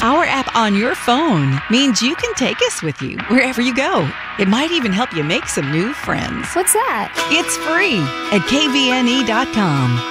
Our app on your phone means you can take us with you wherever you go. It might even help you make some new friends. What's that? It's free at kvne.com.